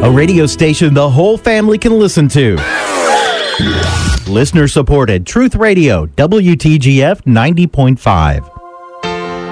A radio station the whole family can listen to. Listener supported Truth Radio, WTGF 90.5.